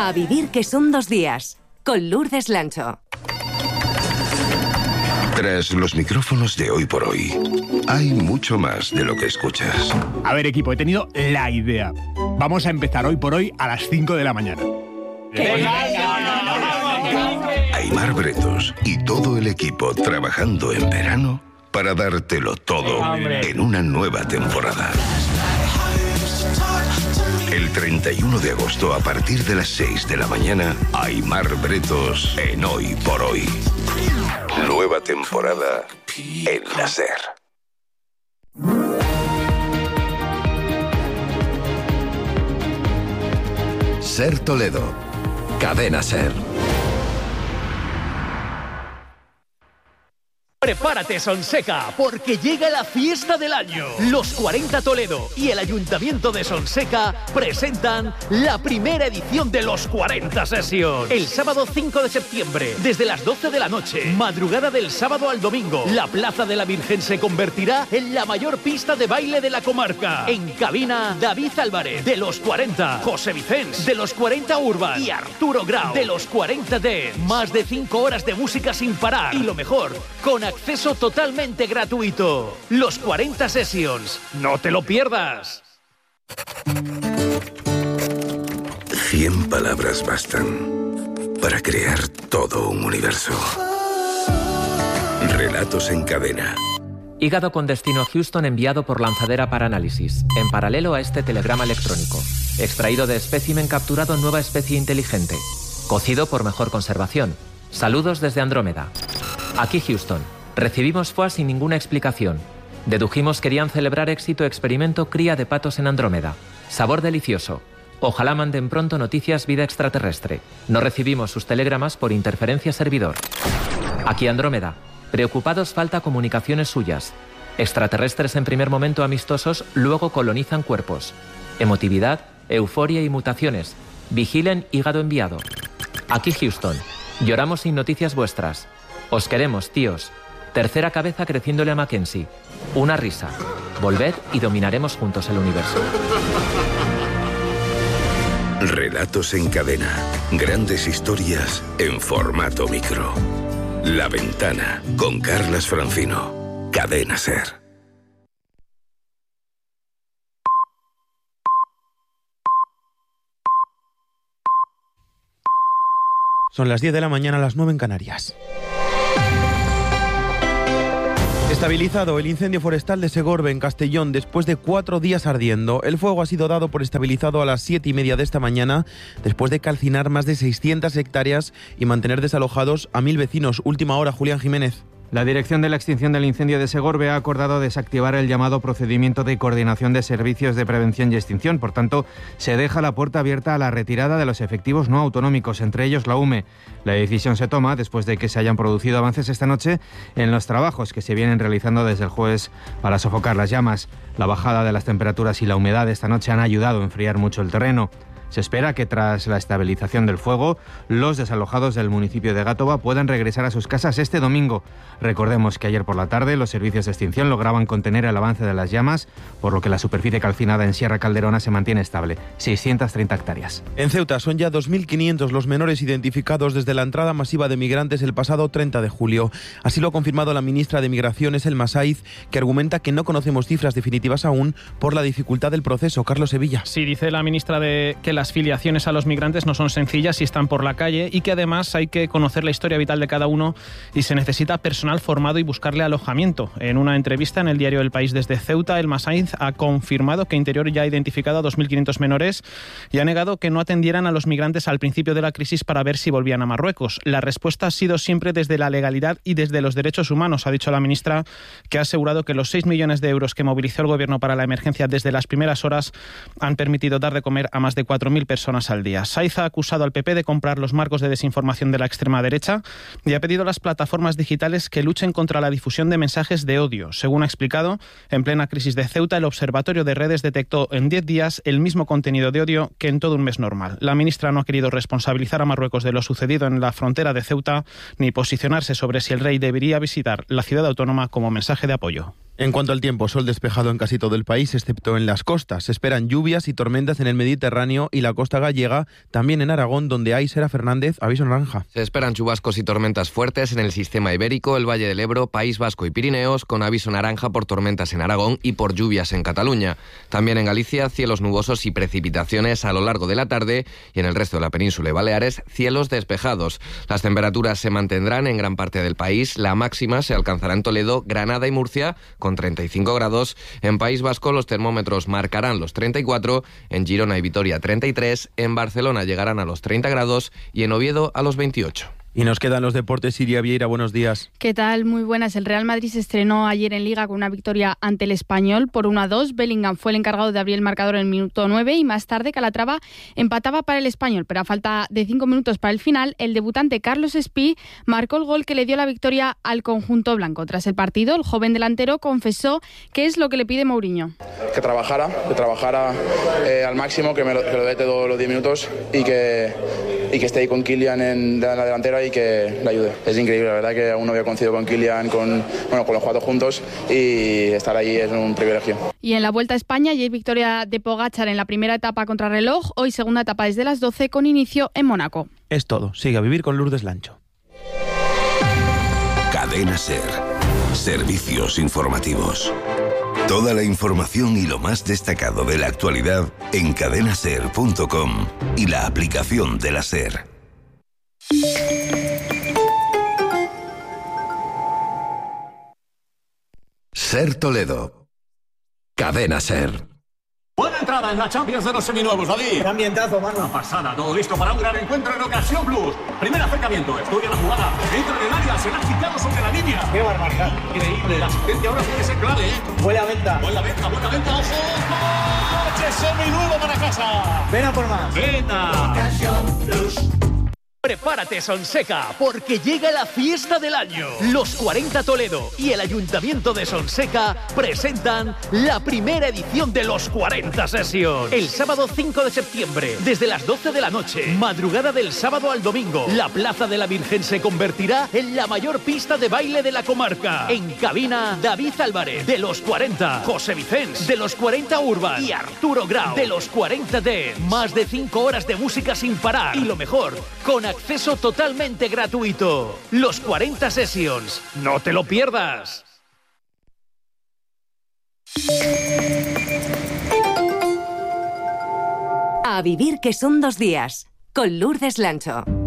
A vivir que son 2 días, con Lourdes Lancho. Tras los micrófonos de Hoy por Hoy, hay mucho más de lo que escuchas. A ver, equipo, he tenido la idea. Vamos a empezar Hoy por Hoy a las 5 de la mañana. Aimar Bretos y todo el equipo trabajando en verano para dártelo todo en una nueva temporada. El 31 de agosto, a partir de las 6 de la mañana, Aimar Bretos en Hoy por Hoy. Nueva temporada en la SER. SER Toledo, Cadena SER. Prepárate, Sonseca, porque llega la fiesta del año. Los 40 Toledo y el Ayuntamiento de Sonseca presentan la primera edición de los 40 Sessions. El sábado 5 de septiembre, desde las 12 de la noche, madrugada del sábado al domingo, la Plaza de la Virgen se convertirá en la mayor pista de baile de la comarca. En cabina, David Álvarez, de los 40, José Vicens, de los 40 Urban y Arturo Grau, de los 40 Dance. Más de 5 horas de música sin parar. Y lo mejor, con acceso totalmente gratuito. Los 40 Sessions. ¡No te lo pierdas! 100 palabras bastan para crear todo un universo. Relatos en cadena. Hígado con destino a Houston enviado por lanzadera para análisis, en paralelo a este telegrama electrónico. Extraído de espécimen capturado en nueva especie inteligente. Cocido por mejor conservación. Saludos desde Andrómeda. Aquí Houston. Recibimos FOA sin ninguna explicación. Dedujimos querían celebrar éxito experimento cría de patos en Andrómeda. Sabor delicioso. Ojalá manden pronto noticias vida extraterrestre. No recibimos sus telegramas por interferencia servidor. Aquí Andrómeda. Preocupados falta comunicaciones suyas. Extraterrestres en primer momento amistosos, luego colonizan cuerpos. Emotividad, euforia y mutaciones. Vigilen hígado enviado. Aquí Houston. Lloramos sin noticias vuestras. Os queremos, tíos. Tercera cabeza creciéndole a Mackenzie. Una risa. Volved y dominaremos juntos el universo. Relatos en cadena. Grandes historias en formato micro. La Ventana, con Carlas Francino. Cadena SER. Son las 10 de la mañana, las 9 en Canarias. Estabilizado el incendio forestal de Segorbe, en Castellón, después de 4 días ardiendo. El fuego ha sido dado por estabilizado a las 7:30 de esta mañana, después de calcinar más de 600 hectáreas y mantener desalojados a 1.000 vecinos. Última hora, Julián Jiménez. La Dirección de la Extinción del Incendio de Segorbe ha acordado desactivar el llamado procedimiento de coordinación de servicios de prevención y extinción. Por tanto, se deja la puerta abierta a la retirada de los efectivos no autonómicos, entre ellos la UME. La decisión se toma después de que se hayan producido avances esta noche en los trabajos que se vienen realizando desde el jueves para sofocar las llamas. La bajada de las temperaturas y la humedad esta noche han ayudado a enfriar mucho el terreno. Se espera que tras la estabilización del fuego, los desalojados del municipio de Gátova puedan regresar a sus casas este domingo. Recordemos que ayer por la tarde los servicios de extinción lograban contener el avance de las llamas, por lo que la superficie calcinada en Sierra Calderona se mantiene estable, 630 hectáreas. En Ceuta son ya 2.500 los menores identificados desde la entrada masiva de migrantes el pasado 30 de julio. Así lo ha confirmado la ministra de Migraciones, Elma Saiz, que argumenta que no conocemos cifras definitivas aún por la dificultad del proceso. Carlos Sevilla. Sí, dice la ministra que las filiaciones a los migrantes no son sencillas y están por la calle, y que además hay que conocer la historia vital de cada uno y se necesita personal formado y buscarle alojamiento. En una entrevista en el diario El País desde Ceuta, Elma Saiz ha confirmado que Interior ya ha identificado a 2.500 menores y ha negado que no atendieran a los migrantes al principio de la crisis para ver si volvían a Marruecos. La respuesta ha sido siempre desde la legalidad y desde los derechos humanos, ha dicho la ministra, que ha asegurado que los 6 millones de euros que movilizó el gobierno para la emergencia desde las primeras horas han permitido dar de comer a más de 4.000 personas al día. Saiz ha acusado al PP de comprar los marcos de desinformación de la extrema derecha y ha pedido a las plataformas digitales que luchen contra la difusión de mensajes de odio. Según ha explicado, en plena crisis de Ceuta, el Observatorio de Redes detectó en 10 días el mismo contenido de odio que en todo un mes normal. La ministra no ha querido responsabilizar a Marruecos de lo sucedido en la frontera de Ceuta ni posicionarse sobre si el rey debería visitar la ciudad autónoma como mensaje de apoyo. En cuanto al tiempo, sol despejado en casi todo el país, excepto en las costas. Se esperan lluvias y tormentas en el Mediterráneo y la costa gallega, también en Aragón, donde hay Sera Fernández, aviso naranja. Se esperan chubascos y tormentas fuertes en el sistema ibérico, el Valle del Ebro, País Vasco y Pirineos, con aviso naranja por tormentas en Aragón y por lluvias en Cataluña. También en Galicia, cielos nubosos y precipitaciones a lo largo de la tarde, y en el resto de la península y Baleares, cielos despejados. Las temperaturas se mantendrán en gran parte del país. La máxima se alcanzará en Toledo, Granada y Murcia, con 35 grados. En País Vasco los termómetros marcarán los 34, en Girona y Vitoria 33, en Barcelona llegarán a los 30 grados y en Oviedo a los 28. Y nos quedan los deportes. Siria Vieira, buenos días. ¿Qué tal? Muy buenas. El Real Madrid se estrenó ayer en Liga con una victoria ante el Español por 1-2. Bellingham fue el encargado de abrir el marcador en el minuto 9 y más tarde Calatrava empataba para el Español. Pero a falta de 5 minutos para el final, el debutante Carlos Espí marcó el gol que le dio la victoria al conjunto blanco. Tras el partido, el joven delantero confesó qué es lo que le pide Mourinho. Que trabajara al máximo, que me lo dé todos los 10 minutos y que esté ahí con Kylian en la delantera y que le ayude. Es increíble, la verdad que aún no había coincidido con Kylian, con los cuatro juntos, y estar ahí es un privilegio. Y en la Vuelta a España, ayer victoria de Pogačar en la primera etapa contra reloj, hoy segunda etapa desde las 12 con inicio en Mónaco. Es todo. Sigue a vivir con Lourdes Lancho. Cadena SER. Servicios informativos. Toda la información y lo más destacado de la actualidad en cadenaser.com y la aplicación de la SER. SER Toledo. Cadena SER. Buena entrada en la Champions de los seminuevos, David. Qué ambientazo, mano. Una pasada, todo listo para un gran encuentro en Ocasión Plus. Primer acercamiento, estudia la jugada, entra en el área, se la ha quitado sobre la línea. Qué barbaridad. Increíble, la asistencia ahora puede ser clave, Buena venta. Buena venta, ojo. ¡Coche seminuevo para casa! Ven a por más. Venga. Ocasión Plus. Prepárate, Sonseca, porque llega la fiesta del año. Los 40 Toledo y el Ayuntamiento de Sonseca presentan la primera edición de los 40 Sessions. El sábado 5 de septiembre, desde las 12 de la noche, madrugada del sábado al domingo, la Plaza de la Virgen se convertirá en la mayor pista de baile de la comarca. En cabina, David Álvarez, de los 40, José Vicens, de los 40 Urban y Arturo Grau, de los 40 Dance. Más de 5 horas de música sin parar. Y lo mejor, con acceso totalmente gratuito. Los 40 Sessions. No te lo pierdas. A vivir que son 2 días. Con Lourdes Lancho.